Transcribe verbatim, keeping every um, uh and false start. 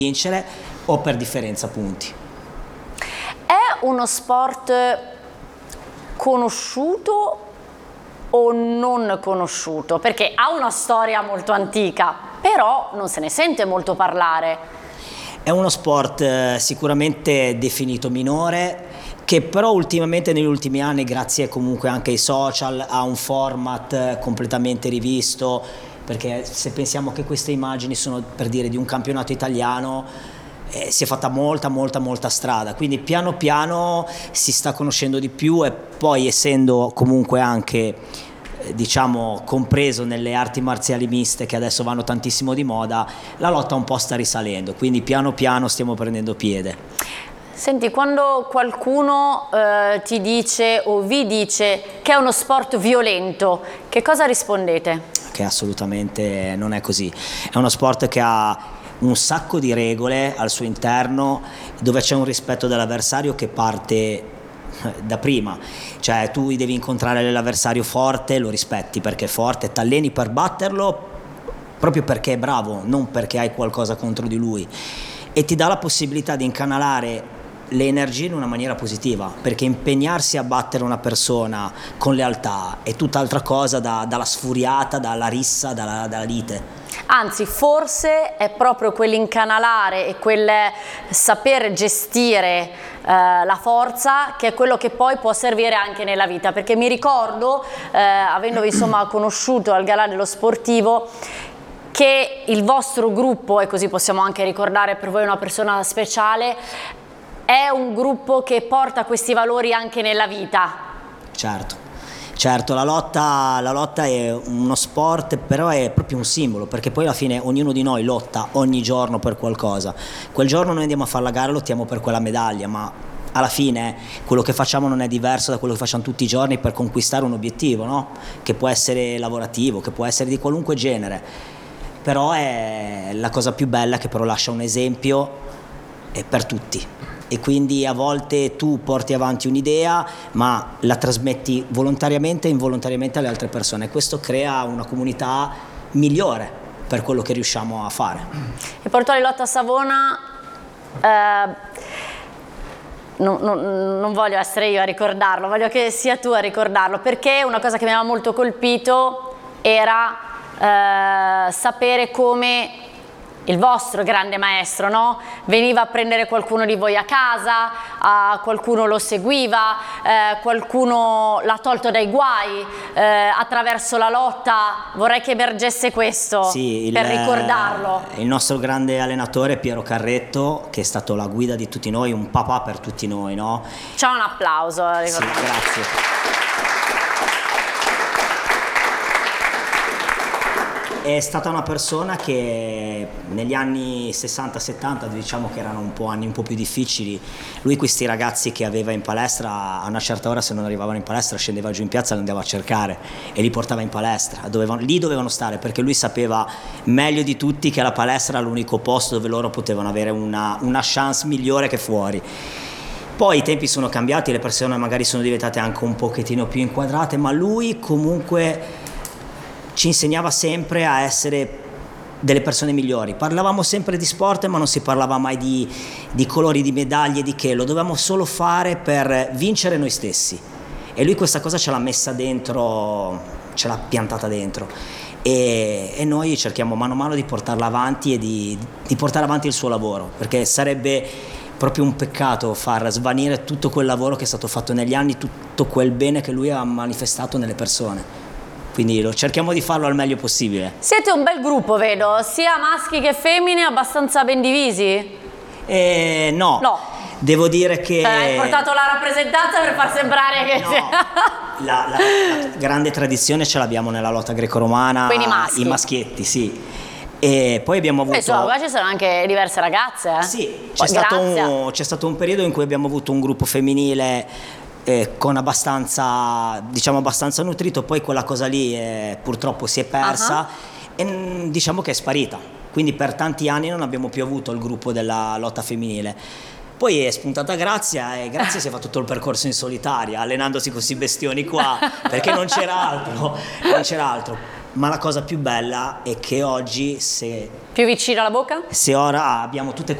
vincere o per differenza punti. È uno sport conosciuto o non conosciuto? Perché ha una storia molto antica, però non se ne sente molto parlare. È uno sport eh, sicuramente definito minore, che però ultimamente negli ultimi anni, grazie comunque anche ai social, ha un format eh, completamente rivisto, perché se pensiamo che queste immagini sono, per dire, di un campionato italiano, eh, si è fatta molta molta molta strada, quindi piano piano si sta conoscendo di più, e poi essendo comunque anche eh, diciamo compreso nelle arti marziali miste che adesso vanno tantissimo di moda, la lotta un po' sta risalendo, quindi piano piano stiamo prendendo piede. Senti, quando qualcuno eh, ti dice o vi dice che è uno sport violento, che cosa rispondete? Che assolutamente non è così. È uno sport che ha un sacco di regole al suo interno, dove c'è un rispetto dell'avversario che parte da prima, cioè tu devi incontrare l'avversario forte, lo rispetti perché è forte, t'alleni per batterlo proprio perché è bravo, non perché hai qualcosa contro di lui, e ti dà la possibilità di incanalare le energie in una maniera positiva, perché impegnarsi a battere una persona con lealtà è tutt'altra cosa da, dalla sfuriata, dalla rissa, dalla, dalla lite. Anzi, forse è proprio quell'incanalare e quel saper gestire eh, la forza che è quello che poi può servire anche nella vita, perché mi ricordo, eh, avendovi insomma conosciuto al Galà dello Sportivo, che il vostro gruppo, e così possiamo anche ricordare per voi una persona speciale, è un gruppo che porta questi valori anche nella vita. Certo, certo, la lotta, la lotta è uno sport, però è proprio un simbolo, perché poi alla fine ognuno di noi lotta ogni giorno per qualcosa. Quel giorno noi andiamo a fare la gara e lottiamo per quella medaglia, ma alla fine quello che facciamo non è diverso da quello che facciamo tutti i giorni per conquistare un obiettivo, no? Che può essere lavorativo, che può essere di qualunque genere, però è la cosa più bella, che però lascia un esempio per tutti. E quindi a volte tu porti avanti un'idea ma la trasmetti volontariamente e involontariamente alle altre persone, e questo crea una comunità migliore per quello che riusciamo a fare. Il Portuale Lotta Savona, eh, non, non, non voglio essere io a ricordarlo, voglio che sia tu a ricordarlo, perché una cosa che mi aveva molto colpito era eh, sapere come il vostro grande maestro, no? Veniva a prendere qualcuno di voi a casa, a qualcuno lo seguiva, eh, qualcuno l'ha tolto dai guai eh, attraverso la lotta. Vorrei che emergesse questo, sì, il, per ricordarlo. Il nostro grande allenatore Piero Carretto, che è stato la guida di tutti noi, un papà per tutti noi, no? C'è un applauso. Sì, grazie. È stata una persona che negli anni sessanta settanta, diciamo che erano un po' anni un po' più difficili, lui questi ragazzi che aveva in palestra, a una certa ora se non arrivavano in palestra scendeva giù in piazza e li andava a cercare e li portava in palestra, dovevano, lì dovevano stare, perché lui sapeva meglio di tutti che la palestra era l'unico posto dove loro potevano avere una, una chance migliore che fuori. Poi i tempi sono cambiati, le persone magari sono diventate anche un pochettino più inquadrate, ma lui comunque ci insegnava sempre a essere delle persone migliori. Parlavamo sempre di sport, ma non si parlava mai di, di colori, di medaglie, di che, lo dovevamo solo fare per vincere noi stessi, e lui questa cosa ce l'ha messa dentro, ce l'ha piantata dentro, e, e noi cerchiamo mano a mano di portarla avanti e di, di portare avanti il suo lavoro, perché sarebbe proprio un peccato far svanire tutto quel lavoro che è stato fatto negli anni, tutto quel bene che lui ha manifestato nelle persone. Quindi lo cerchiamo di farlo al meglio possibile. Siete un bel gruppo, vedo, sia maschi che femmine, abbastanza ben divisi? Eh, no. No. Devo dire che... Eh, hai portato la rappresentanza per far sembrare che... No. la, la, la grande tradizione ce l'abbiamo nella lotta greco-romana. Quindi maschi. I maschietti, sì. E poi abbiamo avuto... Insomma, qua ci sono anche diverse ragazze, eh? Sì, c'è stato, un, c'è stato un periodo in cui abbiamo avuto un gruppo femminile Eh, con abbastanza, diciamo abbastanza nutrito, poi quella cosa lì eh, purtroppo si è persa, uh-huh. e diciamo che è sparita, quindi per tanti anni non abbiamo più avuto il gruppo della lotta femminile. Poi è spuntata Grazia, e Grazia si è fatto tutto il percorso in solitaria, allenandosi con questi bestioni qua, perché non c'era altro, non c'era altro. ma la cosa più bella è che oggi se, Più vicino alla bocca? se ora abbiamo tutte